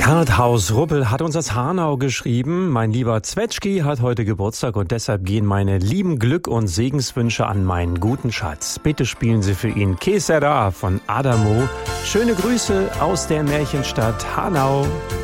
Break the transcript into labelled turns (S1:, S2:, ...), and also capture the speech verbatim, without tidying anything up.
S1: Karthaus Ruppel hat uns aus Hanau geschrieben. Mein lieber Zwetschki hat heute Geburtstag und deshalb gehen meine lieben Glück- und Segenswünsche an meinen guten Schatz. Bitte spielen Sie für ihn Que Sera von Adamo. Schöne Grüße aus der Märchenstadt Hanau.